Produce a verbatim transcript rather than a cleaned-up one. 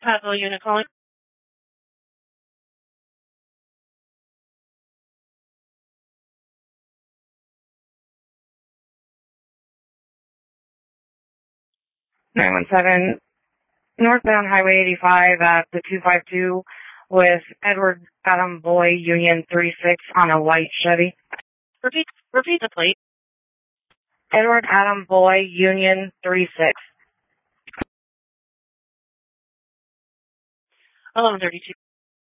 Pathway unit calling. nine one seven, northbound Highway eighty-five at the two five two with Edward Adam Boy, Union three six on a white Chevy. Repeat, repeat the plate. Edward Adam Boy, Union three six. eleven thirty-two.